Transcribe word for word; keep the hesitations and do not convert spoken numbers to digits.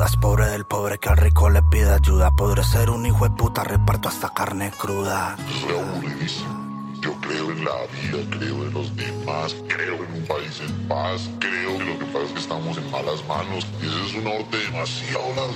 ayudas, pobre del pobre que al rico le pide ayuda. Podré ser un hijo de puta, reparto hasta carne cruda. Soy aburridísimo. Yo creo en la vida, creo en los demás, creo en un país en paz, creo que lo que pasa es que estamos en malas manos. Y ese es un norte demasiado largo.